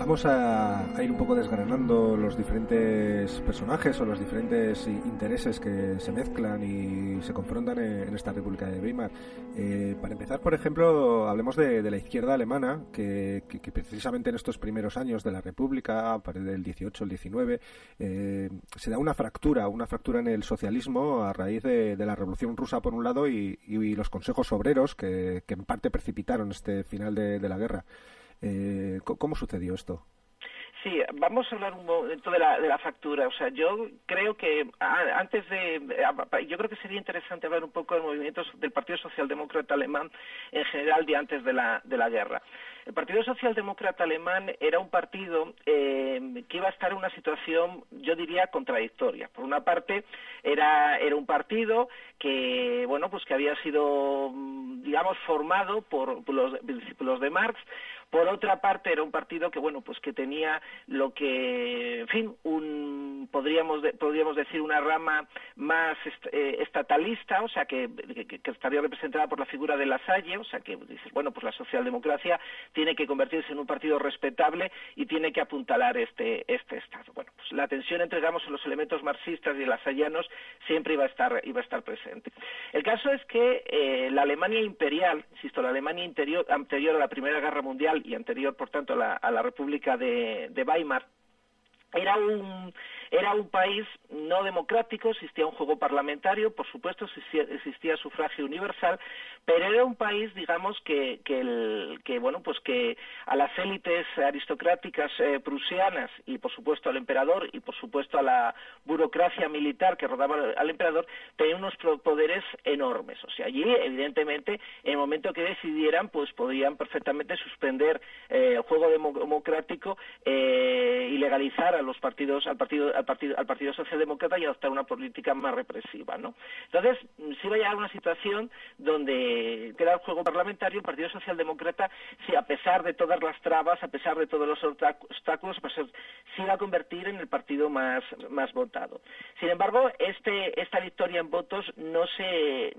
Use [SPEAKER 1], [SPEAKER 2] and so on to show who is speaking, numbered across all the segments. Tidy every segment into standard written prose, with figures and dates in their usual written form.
[SPEAKER 1] Vamos a ir un poco desgranando los diferentes personajes o los diferentes intereses que se mezclan y se confrontan en esta República de Weimar. Para empezar, por ejemplo, hablemos de la izquierda alemana, que precisamente en estos primeros años de la República, a partir del 18, el 19, se da una fractura en el socialismo a raíz de la Revolución Rusa, por un lado, y los consejos obreros que en parte precipitaron este final de la guerra. ¿Cómo sucedió esto?
[SPEAKER 2] Sí, vamos a hablar un momento de la factura. O sea, yo creo que yo creo que sería interesante hablar un poco del movimiento del Partido Socialdemócrata Alemán en general de antes de la guerra. El Partido Socialdemócrata Alemán era un partido que iba a estar en una situación, yo diría, contradictoria. Por una parte, era un partido que, bueno, pues que había sido, digamos, formado por los discípulos de Marx. Por otra parte, era un partido que, bueno, pues que tenía lo que, en fin, podríamos decir una rama más estatalista, o sea, que estaría representada por la figura de Lasalle, o sea, que dices, bueno, pues la socialdemocracia tiene que convertirse en un partido respetable y tiene que apuntalar este Estado. Bueno, pues la tensión entre, digamos, los elementos marxistas y lasallanos siempre iba a estar presente. El caso es que la Alemania imperial, insisto, la Alemania anterior a la Primera Guerra Mundial y anterior, por tanto, a la República de Weimar, era un país no democrático, existía un juego parlamentario, por supuesto existía sufragio universal, pero era un país, digamos, que a las élites aristocráticas prusianas y, por supuesto, al emperador y, por supuesto, a la burocracia militar que rodaba al emperador, tenía unos poderes enormes. O sea, allí, evidentemente, en el momento que decidieran, pues podían perfectamente suspender el juego democrático y legalizar al Partido Socialdemócrata y adoptar una política más represiva, ¿no? Entonces, sí va a llegar a una situación donde queda el juego parlamentario, el Partido Socialdemócrata, sí, a pesar de todas las trabas, a pesar de todos los obstáculos, pues sí va a convertir en el partido más votado. Sin embargo, esta victoria en votos no se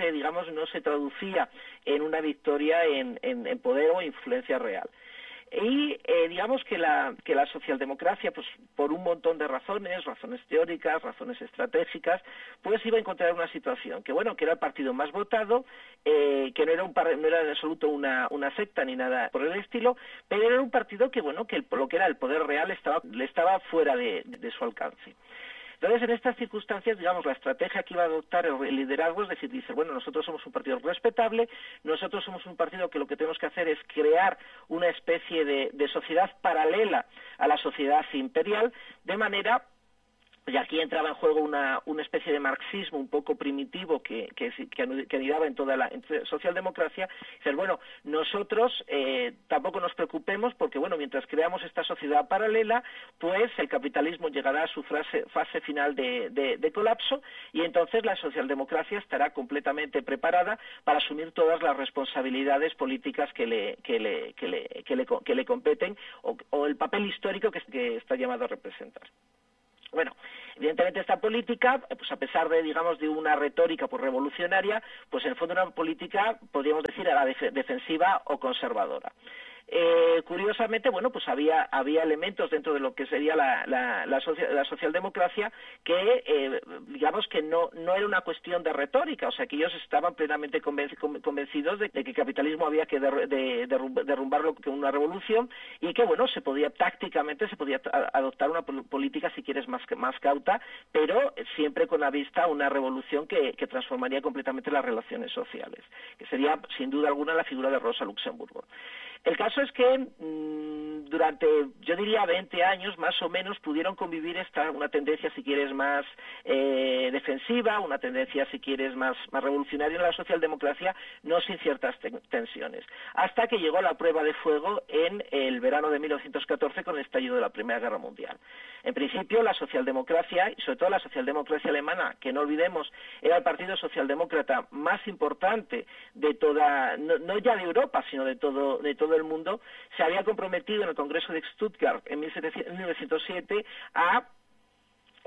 [SPEAKER 2] traducía en una victoria en poder o influencia real. Y digamos que la socialdemocracia, pues por un montón de razones teóricas, razones estratégicas, pues iba a encontrar una situación que, bueno, que era el partido más votado, que no era en absoluto una secta ni nada por el estilo, pero era un partido que, bueno, que lo que era el poder real le estaba fuera de su alcance. Entonces, en estas circunstancias, digamos, la estrategia que iba a adoptar el liderazgo es decir, dice, bueno, nosotros somos un partido respetable, nosotros somos un partido que lo que tenemos que hacer es crear una especie de sociedad paralela a la sociedad imperial, de manera... Y aquí entraba en juego una especie de marxismo un poco primitivo que anidaba en toda la socialdemocracia. Dices, bueno, nosotros tampoco nos preocupemos porque, bueno, mientras creamos esta sociedad paralela, pues el capitalismo llegará a su fase final de colapso y entonces la socialdemocracia estará completamente preparada para asumir todas las responsabilidades políticas que le competen o el papel histórico que está llamado a representar. Bueno, evidentemente esta política, pues a pesar de, digamos, de una retórica pues revolucionaria, pues en el fondo una política, podríamos decir, era defensiva o conservadora. Curiosamente, bueno, pues había elementos dentro de lo que sería la socialdemocracia que, digamos que no era una cuestión de retórica, o sea, que ellos estaban plenamente convencidos de que el capitalismo había que derrumbarlo con una revolución y que, bueno, tácticamente se podía adoptar una política, si quieres, más cauta, pero siempre con la vista a una revolución que transformaría completamente las relaciones sociales, que sería, sin duda alguna, la figura de Rosa Luxemburgo. El caso es que durante, yo diría, 20 años más o menos pudieron convivir una tendencia, si quieres, más defensiva, una tendencia, si quieres, más revolucionaria en la socialdemocracia, no sin ciertas tensiones, hasta que llegó la prueba de fuego en el verano de 1914 con el estallido de la Primera Guerra Mundial. En principio, la socialdemocracia, y sobre todo la socialdemocracia alemana, que no olvidemos, era el partido socialdemócrata más importante de toda, no ya de Europa, sino de todo el mundo, se había comprometido en el Congreso de Stuttgart en 1907 a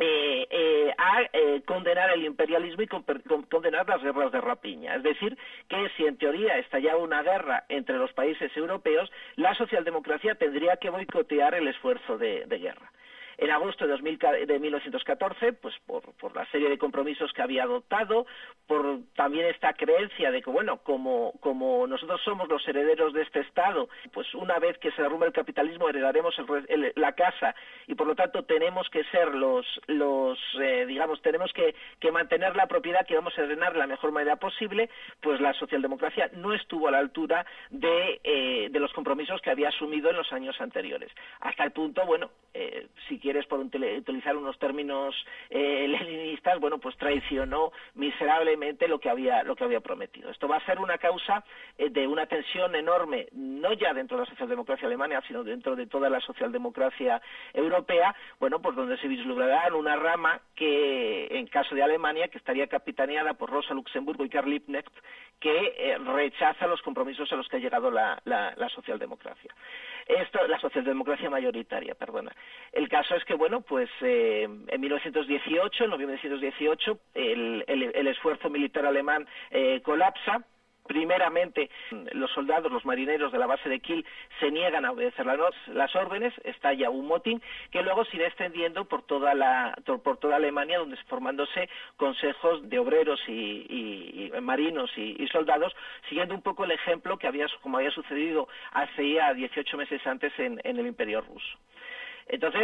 [SPEAKER 2] a condenar el imperialismo y condenar las guerras de rapiña. Es decir, que si en teoría estallaba una guerra entre los países europeos, la socialdemocracia tendría que boicotear el esfuerzo de guerra. En agosto de 1914, pues por la serie de compromisos que había adoptado, por también esta creencia de que, bueno, como nosotros somos los herederos de este Estado, pues una vez que se derrumbe el capitalismo heredaremos la casa y por lo tanto tenemos que ser tenemos que mantener la propiedad que vamos a heredar de la mejor manera posible, pues la socialdemocracia no estuvo a la altura de los compromisos que había asumido en los años anteriores. Hasta el punto, bueno, si quieres por utilizar unos términos leninistas, bueno, pues traicionó miserablemente lo que había prometido. Esto va a ser una causa de una tensión enorme, no ya dentro de la socialdemocracia alemana, sino dentro de toda la socialdemocracia europea, bueno, pues donde se vislumbrará una rama que, en caso de Alemania, que estaría capitaneada por Rosa Luxemburgo y Karl Liebknecht, que rechaza los compromisos a los que ha llegado la socialdemocracia. La socialdemocracia mayoritaria, perdona. El caso es que, bueno, pues en noviembre de 1918, el esfuerzo militar alemán colapsa. Primeramente, los soldados, los marineros de la base de Kiel se niegan a obedecer las órdenes, estalla un motín que luego se irá extendiendo por toda Alemania, donde formándose consejos de obreros y marinos y soldados, siguiendo un poco el ejemplo como había sucedido hace ya 18 meses antes en el Imperio ruso. Entonces,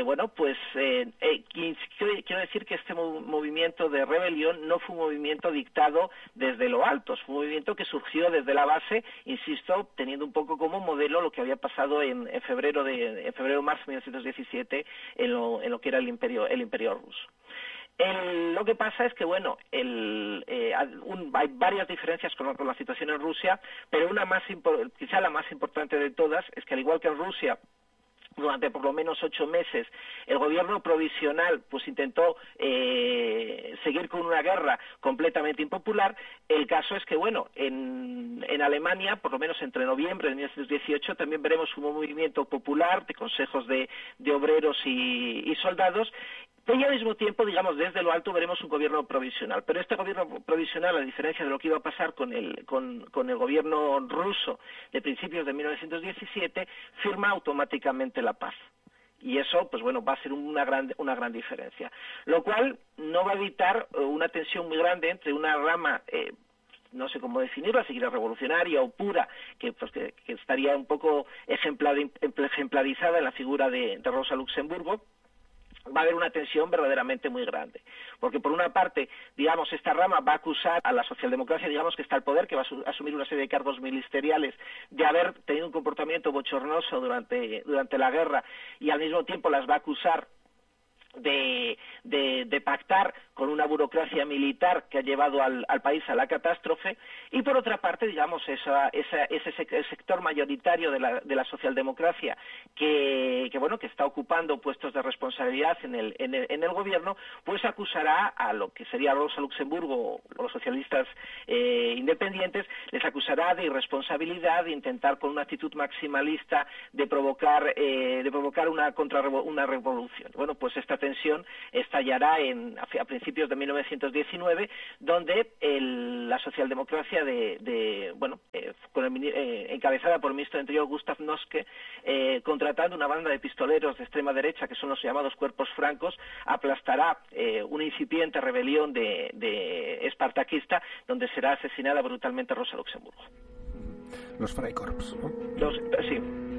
[SPEAKER 2] quiero decir que este movimiento de rebelión no fue un movimiento dictado desde lo alto, fue un movimiento que surgió desde la base, insisto, teniendo un poco como modelo lo que había pasado en febrero-marzo de 1917 en lo que era el imperio ruso. Lo que pasa es que, bueno, hay varias diferencias con la situación en Rusia, pero quizá la más importante de todas es que, al igual que en Rusia, durante por lo menos 8 meses, el gobierno provisional pues intentó seguir con una guerra completamente impopular. El caso es que, bueno, en Alemania, por lo menos entre noviembre de 1918, también veremos un movimiento popular de consejos de obreros y soldados. Y al mismo tiempo, digamos, desde lo alto veremos un gobierno provisional. Pero este gobierno provisional, a diferencia de lo que iba a pasar con el gobierno ruso de principios de 1917, firma automáticamente la paz. Y eso, pues bueno, va a ser una gran diferencia. Lo cual no va a evitar una tensión muy grande entre una rama no sé cómo definirla, si quiere revolucionaria o pura, que estaría un poco ejemplarizada en la figura de Rosa Luxemburgo. Va a haber una tensión verdaderamente muy grande, porque por una parte, digamos, esta rama va a acusar a la socialdemocracia, digamos, que está al poder, que va a asumir una serie de cargos ministeriales, de haber tenido un comportamiento bochornoso durante la guerra, y al mismo tiempo las va a acusar de pactar con una burocracia militar que ha llevado al país a la catástrofe, y por otra parte, digamos, ese sector mayoritario de la socialdemocracia que está ocupando puestos de responsabilidad en el gobierno, pues acusará a lo que sería Rosa Luxemburgo o los socialistas independientes, les acusará de irresponsabilidad, de intentar con una actitud maximalista de provocar una revolución. Bueno, pues esta tensión estallará a principios de 1919, donde la socialdemocracia encabezada por el ministro de Interior Gustav Noske, contratando una banda de pistoleros de extrema derecha, que son los llamados cuerpos francos, aplastará una incipiente rebelión de espartaquista, donde será asesinada brutalmente Rosa Luxemburgo.
[SPEAKER 1] Los Freikorps, ¿no?
[SPEAKER 2] Sí.